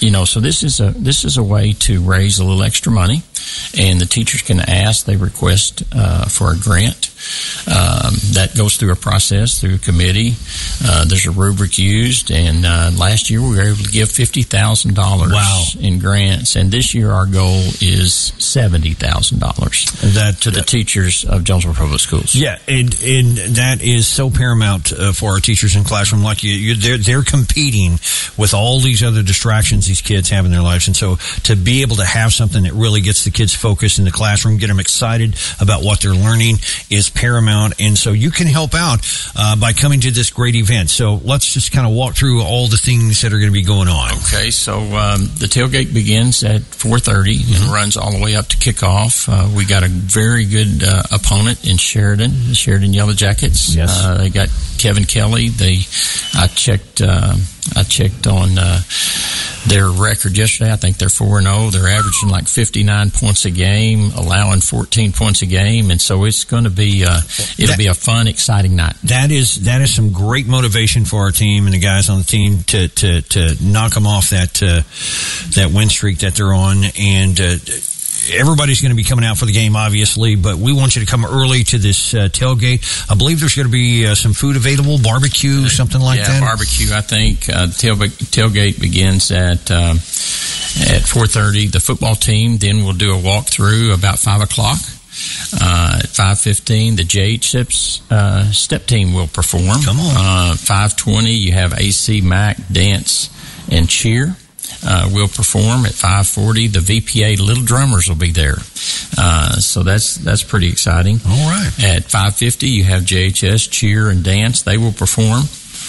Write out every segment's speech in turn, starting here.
So this is a way to raise a little extra money, and the teachers can ask, they request for a grant. That goes through a process, through a committee. There's a rubric used, and last year we were able to give $50,000 in grants, and this year our goal is $70,000 to the teachers of Jonesboro Public Schools. Yeah, and that is so paramount for our teachers in classroom. Like they're competing with all these other distractions these kids have in their lives, and so to be able to have something that really gets the kids focused in the classroom, get them excited about what they're learning, is paramount. And so you can help out by coming to this great event. So let's just kind of walk through all the things that are going to be going on. Okay, so the tailgate begins at 4:30 and runs all the way up to kickoff. We got a very good opponent in Sheridan, the Sheridan Yellow Jackets. Yes. They got Kevin Kelly. I checked on their record yesterday. I think they're 4-0. They're averaging like 59 points a game, allowing 14 points a game, and so it's going to be be a fun, exciting night. That is some great motivation for our team and the guys on the team to knock them off that win streak that they're on. And everybody's going to be coming out for the game, obviously, but we want you to come early to this tailgate. I believe there's going to be some food available, barbecue, something like that. Yeah, barbecue. I think tailgate begins at 4:30. The football team then will do a walkthrough about 5 o'clock. At 5:15, the JH step team will perform. Come on. 5:20, you have AC, MAC, dance, and cheer. Will perform at 5:40. The VPA Little Drummers will be there, so that's pretty exciting. All right. At 5:50, you have JHS cheer and dance. They will perform.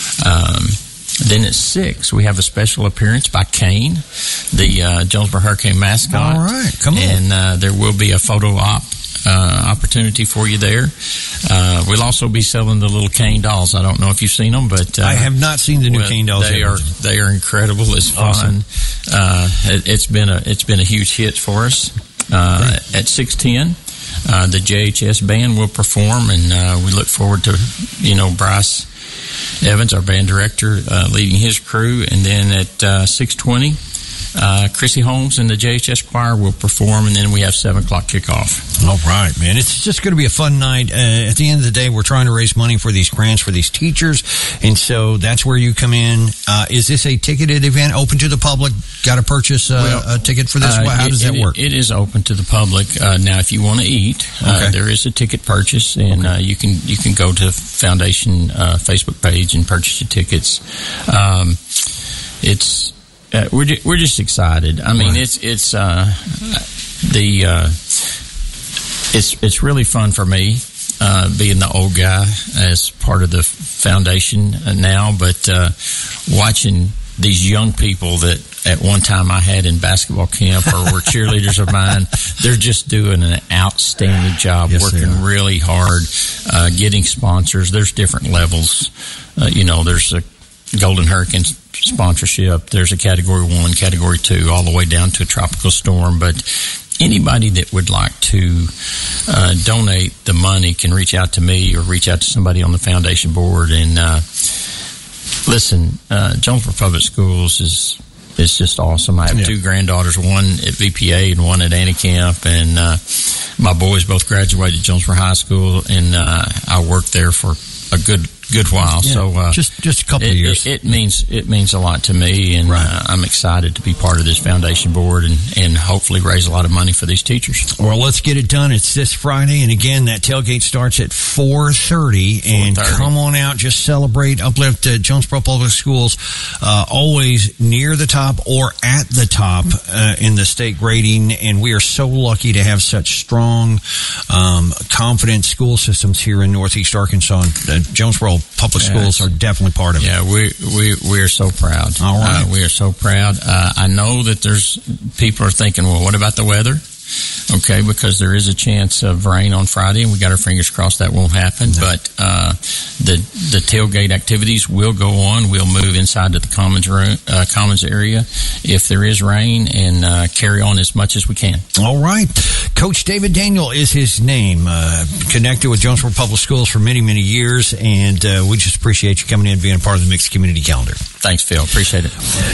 Then at 6, we have a special appearance by Kane, the Jonesboro Hurricane mascot. All right, come on. And there will be a photo opportunity for you there. We'll also be selling the little Kane dolls. I don't know if you've seen them, but I have not seen the new Kane dolls. They are incredible. It's fun. Awesome. It's been a huge hit for us. At 6:10, the JHS band will perform, and we look forward to Bryce Evans, our band director, leading his crew. And then at 6:20. Chrissy Holmes and the JHS choir will perform, and then we have 7 o'clock kickoff. All right, man. It's just going to be a fun night. At the end of the day, we're trying to raise money for these grants for these teachers, and so that's where you come in. Is this a ticketed event, open to the public? Got to purchase a ticket for this? How does that work? It is open to the public. Now, if you want to eat, there is a ticket purchase, and you can go to Foundation Facebook page and purchase your tickets. We're just excited. I mean, it's really fun for me being the old guy as part of the foundation now, but watching these young people that at one time I had in basketball camp or were cheerleaders of mine, they're just doing an outstanding job, working really hard, getting sponsors. There's different levels. There's a Golden Hurricane sponsorship. There's a Category 1, Category 2, all the way down to a tropical storm. But anybody that would like to donate the money can reach out to me or reach out to somebody on the foundation board. And listen, Jonesboro Public Schools is just awesome. I have 2 granddaughters, one at VPA and one at Anticamp, and my boys both graduated Jonesboro High School, and I worked there for a good while. Yeah, so just a couple of years. It means a lot to me, and I'm excited to be part of this foundation board and hopefully raise a lot of money for these teachers. Well, let's get it done. It's this Friday, and again, that tailgate starts at 4:30. And come on out, just celebrate, uplift Jonesboro Public Schools, always near the top or at the top in the state grading. And we are so lucky to have such strong, confident school systems here in Northeast Arkansas. Jonesboro Public Schools are definitely part of it. Yeah, we are so proud. All right. We are so proud. I know that there's people are thinking, well, what about the weather? Okay, because there is a chance of rain on Friday, and we got our fingers crossed that won't happen. No. But the tailgate activities will go on. We'll move inside to the commons area if there is rain, and carry on as much as we can. All right. Coach David Daniel is his name. Connected with Jonesboro Public Schools for many, many years, and we just appreciate you coming in and being a part of the Mixed Community Calendar. Thanks, Phil. Appreciate it.